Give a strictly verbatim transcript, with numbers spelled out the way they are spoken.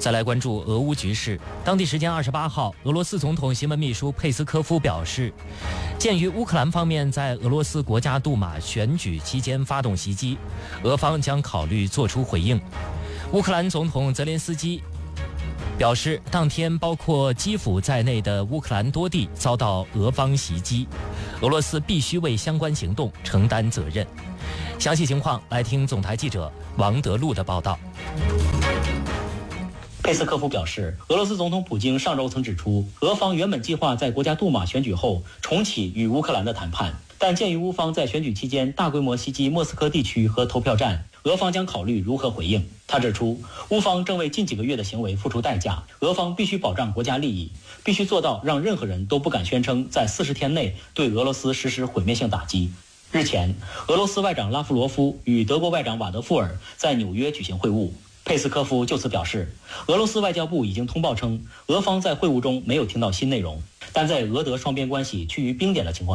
再来关注俄乌局势。当地时间二十八号，俄罗斯总统新闻秘书佩斯科夫表示，鉴于乌克兰方面在俄罗斯国家杜马选举期间发动袭击，俄方将考虑作出回应。乌克兰总统泽连斯基表示，当天包括基辅在内的乌克兰多地遭到俄方袭击，俄罗斯必须为相关行动承担责任。详细情况来听总台记者王德禄的报道。 佩斯科夫表示，俄罗斯总统普京上周曾指出，俄方原本计划在国家杜马选举后重启与乌克兰的谈判，但鉴于乌方在选举期间大规模袭击莫斯科地区和投票站，俄方将考虑如何回应。他指出，乌方正为近几个月的行为付出代价，俄方必须保障国家利益，必须做到让任何人都不敢宣称在四十天内对俄罗斯实施毁灭性打击。日前，俄罗斯外长拉夫罗夫与德国外长瓦德富尔在纽约举行会晤。佩斯科夫就此表示，俄罗斯外交部已经通报称，俄方在会晤中没有听到新内容，但在俄德双边关系趋于冰点的情况